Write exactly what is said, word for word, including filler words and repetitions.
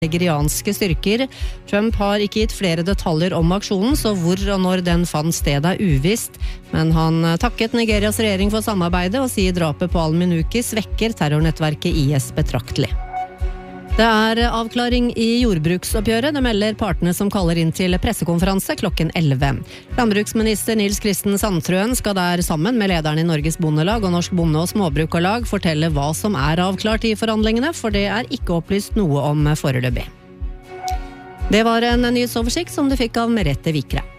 nigerianske styrker. Trump har ikke gitt flere detaljer om aksjonen, så hvor og når den fant sted er uvisst. Men han takket Nigerias regjering for samarbeidet og sier drapet på Al-Minuki svekker terrornettverket I S betraktelig. Det er avklaring I jordbruksoppgjøret. Det melder partene som kaller inn til pressekonferanse klokken elleve. Landbruksminister Nils Kristen Sandtrøen skal der sammen med lederen I Norges Bondelag og Norsk Bonde- og Småbrukarlag fortelle hva som er avklart I forhandlingene, for det er ikke opplyst noe om foreløpig. Det var en nyhetsoversikt som du fikk av Merete Vikre.